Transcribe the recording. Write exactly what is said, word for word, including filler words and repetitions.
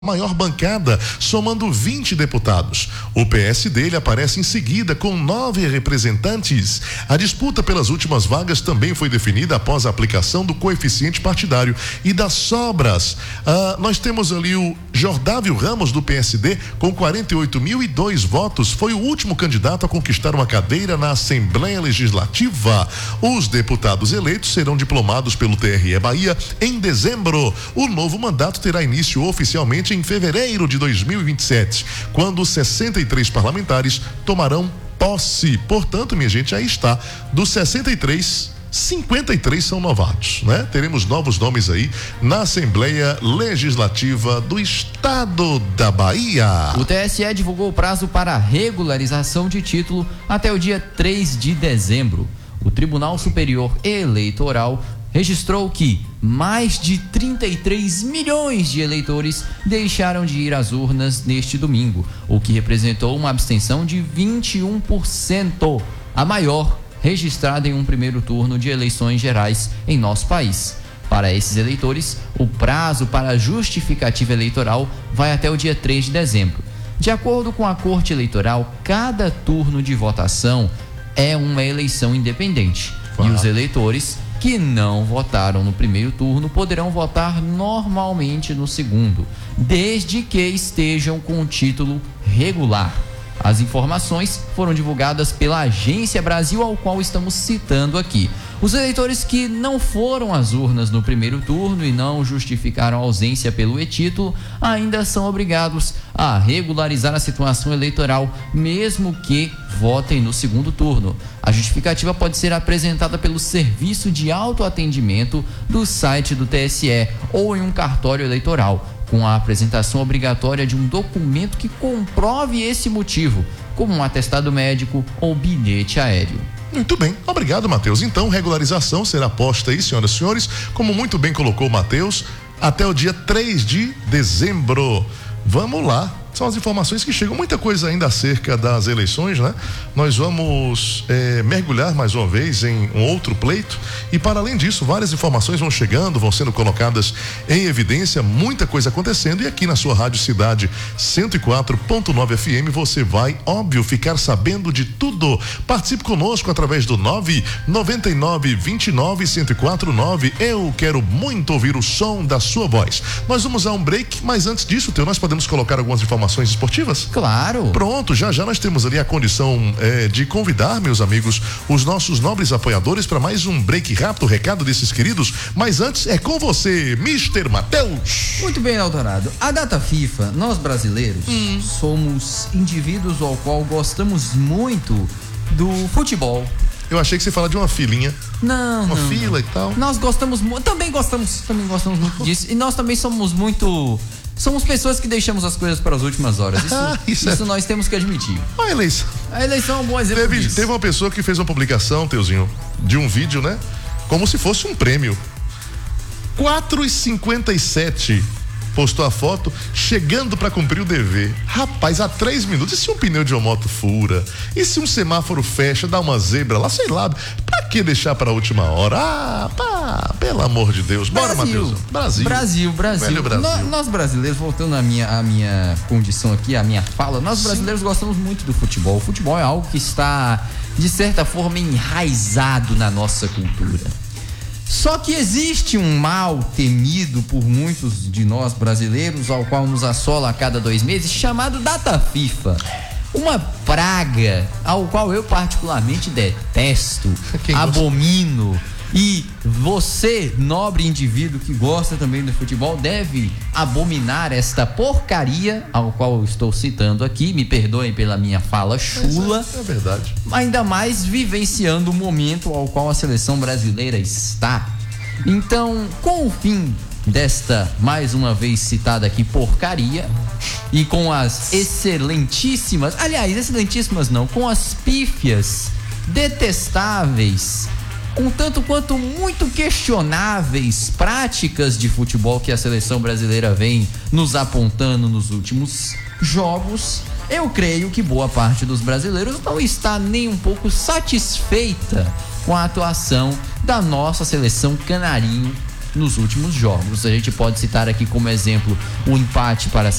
maior bancada, somando vinte deputados. O P S dele aparece em seguida com nove representantes. A disputa pelas últimas vagas também foi definida após a aplicação do coeficiente partidário e das sobras. Ah, nós temos ali o Jordávio Ramos, do P S D, com quarenta e oito mil e dois votos. Foi o último candidato a conquistar uma cadeira na Assembleia Legislativa. Os deputados eleitos serão diplomados pelo T R E Bahia em dezembro. O novo mandato terá início oficialmente em fevereiro de dois mil e vinte e sete, quando sessenta e três parlamentares tomarão posse. Portanto, minha gente, aí está. Dos sessenta e três, cinquenta e três são novatos, né? Teremos novos nomes aí na Assembleia Legislativa do Estado da Bahia. O T S E divulgou o prazo para regularização de título até o dia três de dezembro. O Tribunal Superior Eleitoral registrou que mais de trinta e três milhões de eleitores deixaram de ir às urnas neste domingo, o que representou uma abstenção de vinte e um por cento, a maior registrada em um primeiro turno de eleições gerais em nosso país. Para esses eleitores, o prazo para a justificativa eleitoral vai até o dia três de dezembro. De acordo com a Corte Eleitoral, cada turno de votação é uma eleição independente. Uau. E os eleitores que não votaram no primeiro turno poderão votar normalmente no segundo, desde que estejam com o título regular. As informações foram divulgadas pela Agência Brasil, ao qual estamos citando aqui. Os eleitores que não foram às urnas no primeiro turno e não justificaram a ausência pelo e-título ainda são obrigados a regularizar a situação eleitoral, mesmo que votem no segundo turno. A justificativa pode ser apresentada pelo serviço de autoatendimento do site do T S E ou em um cartório eleitoral, com a apresentação obrigatória de um documento que comprove esse motivo, como um atestado médico ou bilhete aéreo. Muito bem, obrigado, Matheus. Então, regularização será posta aí, senhoras e senhores, como muito bem colocou o Matheus, até o dia três de dezembro. Vamos lá. São as informações que chegam, muita coisa ainda acerca das eleições, né? Nós vamos é, mergulhar mais uma vez em um outro pleito e, para além disso, várias informações vão chegando, vão sendo colocadas em evidência, muita coisa acontecendo, e aqui na sua Rádio Cidade cento e quatro ponto nove F M você vai, óbvio, ficar sabendo de tudo. Participe conosco através do nove nove nove, vinte e nove, cento e quatro nove. Eu quero muito ouvir o som da sua voz. Nós vamos a um break, mas antes disso, Teu, nós podemos colocar algumas informações esportivas? Claro. Pronto, já já nós temos ali a condição é, de convidar, meus amigos, os nossos nobres apoiadores para mais um break rápido, recado desses queridos, mas antes é com você, mister Matheus. Muito bem, Eldorado. A data FIFA, nós brasileiros hum. somos indivíduos ao qual gostamos muito do futebol. Eu achei que você fala de uma filinha. Não, uma não, fila não. e tal. Nós gostamos muito, também gostamos, também gostamos muito disso, e nós também somos muito Somos pessoas que deixamos as coisas para as últimas horas. Isso, ah, isso, isso é... nós temos que admitir. A eleição. A eleição é um bom exemplo teve, disso. Teve uma pessoa que fez uma publicação, Teuzinho, de um vídeo, né? Como se fosse um prêmio. quatro e cinquenta e sete postou a foto chegando para cumprir o dever. Rapaz, há três minutos. E se um pneu de uma moto fura? E se um semáforo fecha, dá uma zebra lá? Sei lá. Pra que deixar para a última hora? Ah, pá, pelo amor de Deus. Bora, Matheus. Brasil. Brasil, Brasil. Velho Brasil. No, nós brasileiros, voltando à minha, à minha condição aqui, à minha fala, nós brasileiros Sim. gostamos muito do futebol. O futebol é algo que está, de certa forma, enraizado na nossa cultura. Só que existe um mal temido por muitos de nós brasileiros, ao qual nos assola a cada dois meses, chamado data FIFA. Uma praga ao qual eu particularmente detesto, Quem abomino. Gosta? E você, nobre indivíduo que gosta também do futebol, deve abominar esta porcaria ao qual eu estou citando aqui. Me perdoem pela minha fala chula. É, é verdade. Ainda mais vivenciando o momento ao qual a seleção brasileira está. Então, com o fim desta, mais uma vez citada aqui, porcaria, e com as excelentíssimas, aliás, excelentíssimas não, com as pífias, detestáveis, um tanto quanto muito questionáveis práticas de futebol que a seleção brasileira vem nos apontando nos últimos jogos, eu creio que boa parte dos brasileiros não está nem um pouco satisfeita com a atuação da nossa seleção canarinho nos últimos jogos. A gente pode citar aqui como exemplo o empate para